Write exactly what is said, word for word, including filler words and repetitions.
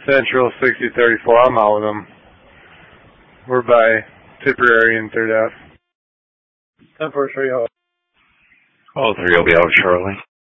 Central sixty thirty-four. I'm out with them. We're by Tipperary and third F. ten four, three oh. Oh, three will be out shortly.